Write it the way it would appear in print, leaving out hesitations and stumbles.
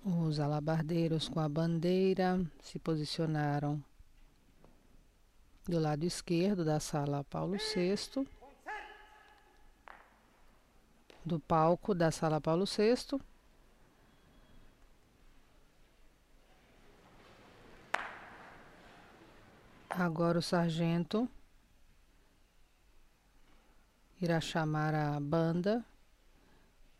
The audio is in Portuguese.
Os alabardeiros com a bandeira se posicionaram do lado esquerdo da sala Paulo VI, do palco da sala Paulo VI. Agora o sargento irá chamar a banda